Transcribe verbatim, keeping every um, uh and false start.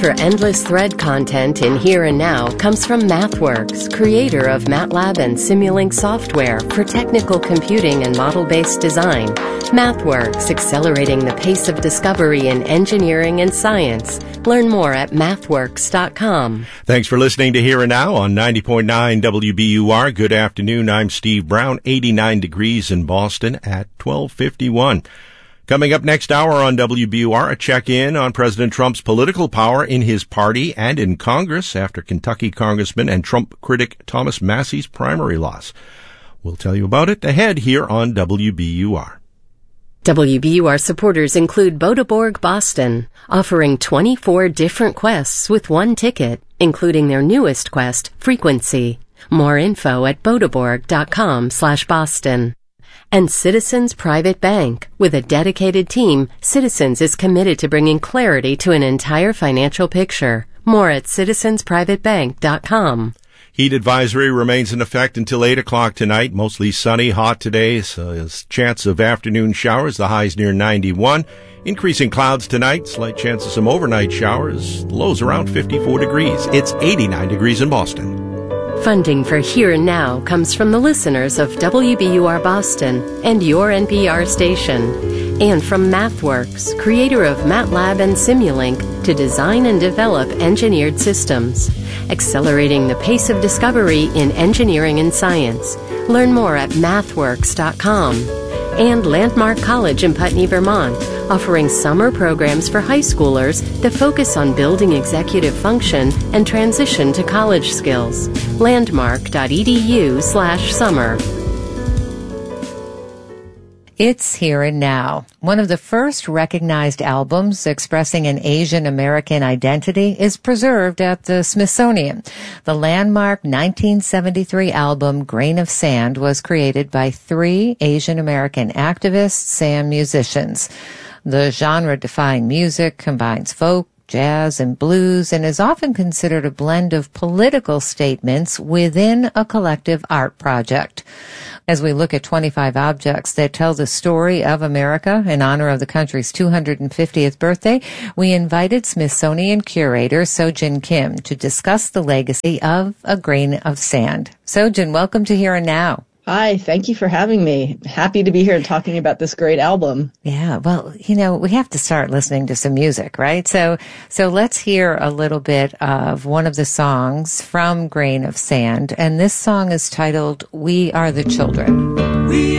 for endless thread content in Here and Now comes from MathWorks, creator of MATLAB and Simulink software for technical computing and model-based design. MathWorks, accelerating the pace of discovery in engineering and science. Learn more at mathworks dot com. Thanks for listening to Here and Now on ninety point nine W B U R. Good afternoon. I'm Steve Brown. eighty-nine degrees in Boston at twelve fifty-one. Coming up next hour on W B U R, a check-in on President Trump's political power in his party and in Congress after Kentucky Congressman and Trump critic Thomas Massie's primary loss. We'll tell you about it ahead here on W B U R. W B U R supporters include Boda Borg Boston, offering twenty-four different quests with one ticket, including their newest quest, Frequency. More info at bodaborg dot com slash Boston. And Citizens Private Bank. With a dedicated team, Citizens is committed to bringing clarity to an entire financial picture. More at citizens private bank dot com. Heat advisory remains in effect until eight o'clock tonight. Mostly sunny, hot today. So there's chance of afternoon showers. The high's near ninety-one. Increasing clouds tonight. Slight chance of some overnight showers. Lows around fifty-four degrees. It's eighty-nine degrees in Boston. Funding for Here and Now comes from the listeners of W B U R Boston and your N P R station. And from MathWorks, creator of MATLAB and Simulink, to design and develop engineered systems, accelerating the pace of discovery in engineering and science. Learn more at mathworks dot com. And Landmark College in Putney, Vermont, offering summer programs for high schoolers that focus on building executive function and transition to college skills. landmark dot e d u slash summer. It's Here and Now. One of the first recognized albums expressing an Asian American identity is preserved at the Smithsonian. The landmark nineteen seventy-three album Grain of Sand was created by three Asian American activists and musicians. The genre-defying music combines folk, jazz, and blues, and is often considered a blend of political statements within a collective art project. As we look at twenty-five objects that tell the story of America in honor of the country's two hundred fiftieth birthday, we invited Smithsonian curator Sojin Kim to discuss the legacy of A Grain of Sand. Sojin, welcome to Here and Now. Hi, thank you for having me. Happy to be here talking about this great album. Yeah, well, you know, we have to start listening to some music, right? So, so let's hear a little bit of one of the songs from Grain of Sand. And this song is titled We Are the Children. We